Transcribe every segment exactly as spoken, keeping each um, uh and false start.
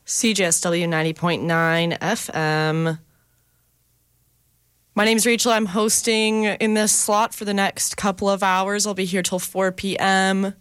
C J S W ninety point nine F M. My name's Rachel. I'm hosting in this slot for the next couple of hours. I'll be here till four p.m.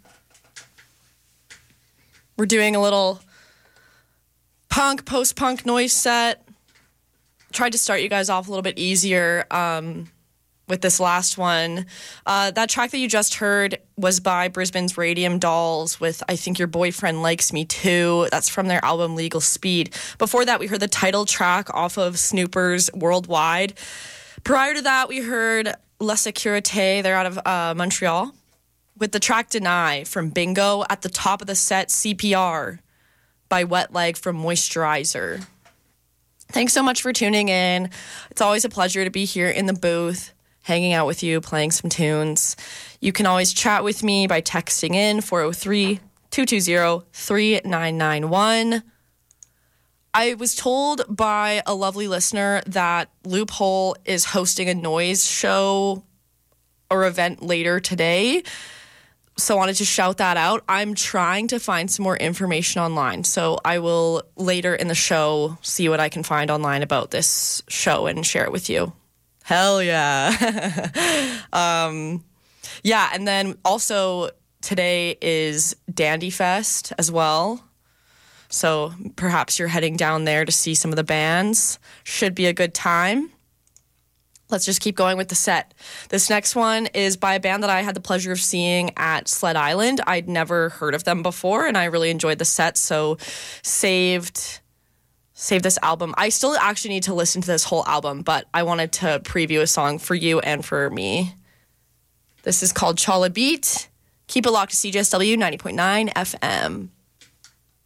We're doing a little punk, post-punk noise set. Tried to start you guys off a little bit easier um, with this last one. Uh, that track that you just heard was by Brisbane's Radium Dolls with I Think Your Boyfriend Likes Me Too. That's from their album Legal Speed. Before that, we heard the title track off of Snoopers Worldwide. Prior to that, we heard La Sécurité. They're out of uh, Montreal with the track Deny from Bingo. At the top of the set, C P R by Wet Leg from Moisturizer. Thanks so much for tuning in. It's always a pleasure to be here in the booth, hanging out with you, playing some tunes. You can always chat with me by texting in four oh three, two two zero, three nine nine one. I was told by a lovely listener that Loophole is hosting a noise show or event later today. So I wanted to shout that out. I'm trying to find some more information online. So I will later in the show see what I can find online about this show and share it with you. Hell yeah. um, yeah, and then also today is Dandy Fest as well. So perhaps you're heading down there to see some of the bands. Should be a good time. Let's just keep going with the set. This next one is by a band that I had the pleasure of seeing at Sled Island. I'd never heard of them before, and I really enjoyed the set, so saved saved this album. I still actually need to listen to this whole album, but I wanted to preview a song for you and for me. This is called Chala Beat. Keep it locked to C J S W ninety point nine F M.